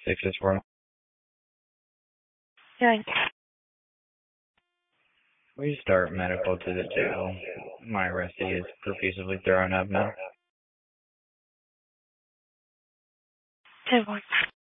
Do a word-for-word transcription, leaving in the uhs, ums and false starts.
six is four. Doing. We start medical to the jail. My arrestee is profusely thrown up now. Two one.